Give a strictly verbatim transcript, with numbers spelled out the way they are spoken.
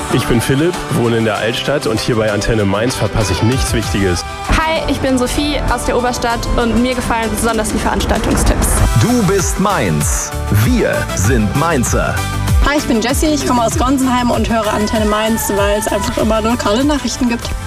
Ich bin Philipp, wohne in der Altstadt und hier bei Antenne Mainz verpasse ich nichts Wichtiges. Hi, ich bin Sophie aus der Oberstadt und mir gefallen besonders die Veranstaltungstipps. Du bist Mainz. Wir sind Mainzer. Hi, ich bin Jessie, ich komme aus Gonsenheim und höre Antenne Mainz, weil es einfach immer lokale Nachrichten gibt.